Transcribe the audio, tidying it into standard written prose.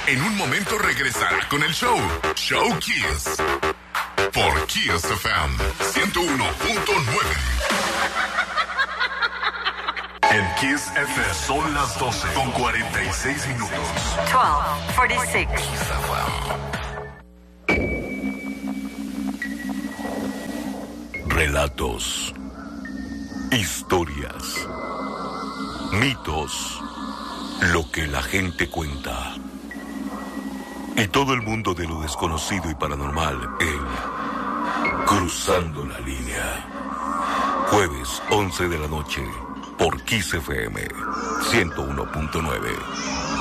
En un momento regresará con el show Kiss. Por Kiss FM 101.9. En Kiss FM son las 12:46 minutos. 12:46. Relatos, historias, mitos, lo que la gente cuenta. Y todo el mundo de lo desconocido y paranormal en Cruzando la Línea. Jueves 11 de la noche por Kiss FM 101.9.